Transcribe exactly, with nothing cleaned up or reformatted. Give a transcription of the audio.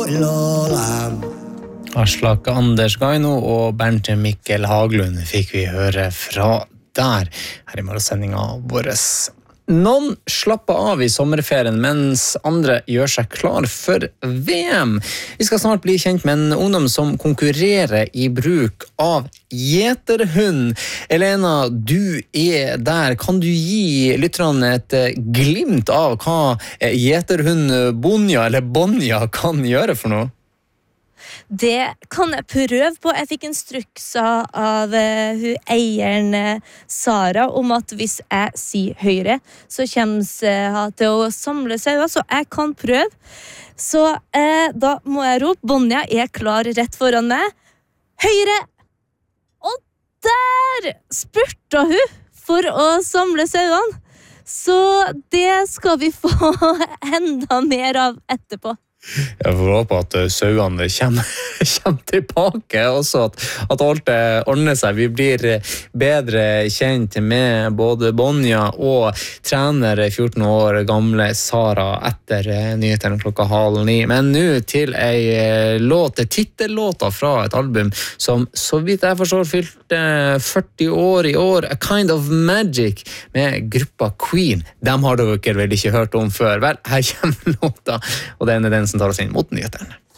Aslak Anders Gaino og Bernt Mikkel Haglund fikk vi høre fra der her i morgensendingen vår. Noen slapper av i sommerferien, mens andre gjør seg klar for V M. Vi skal snart bli kjent med en ungdom som konkurrerer i bruk av gjeterhund. Elena, du er der. Kan du gi lytterne et glimt av hva gjeterhund Bonja eller Bonja kan gjøre for noe? Det kan jeg prøve på. Jeg fikk instrukser av uh, hun eieren uh, Sara om at hvis jeg sier høyre, så kommer jeg uh, til å samle sauer, så jeg kan prøve. Så uh, da må jeg rope, Bonja er klar rett foran meg. Høyre! Og der spurte hun for å samle sauene. Så det skal vi få enda mer av etterpå. Jeg får håpe at sauene kommer, kommer tilbake, også at, at alt ordner seg. Vi blir bedre kjent med både Bonja og trener fjorten år gamle Sara etter nyhetene klokka halv ni. Men nå til ei låt, titellåta fra et album som så vidt jeg forstår fylte førti år i år, A Kind of Magic, med gruppa Queen. Dem har dere vel ikke hørt om før. Vel, her kommer låta, og den er den som tar oss inn mot nyhetene.